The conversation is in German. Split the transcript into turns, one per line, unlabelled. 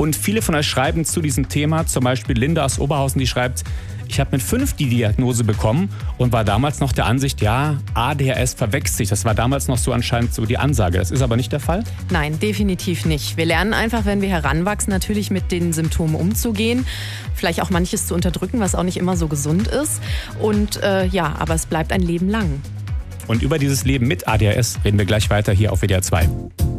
Und viele von euch schreiben zu diesem Thema, zum Beispiel Linda aus Oberhausen, die schreibt, ich habe mit 5 die Diagnose bekommen und war damals noch der Ansicht, ja, ADHS verwechselt sich. Das war damals noch so anscheinend so die Ansage. Das ist aber nicht der Fall?
Nein, definitiv nicht. Wir lernen einfach, wenn wir heranwachsen, natürlich mit den Symptomen umzugehen. Vielleicht auch manches zu unterdrücken, was auch nicht immer so gesund ist. Und ja, aber es bleibt ein Leben lang.
Und über dieses Leben mit ADHS reden wir gleich weiter hier auf WDR 2.